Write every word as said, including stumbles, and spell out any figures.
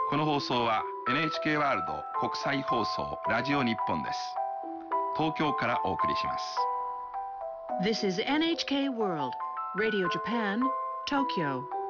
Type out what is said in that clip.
この放送は エヌエイチケー ワールド国際放送ラジオ日本です。東京からお送りします。 This is エヌエイチケー World Radio Japan, Tokyo.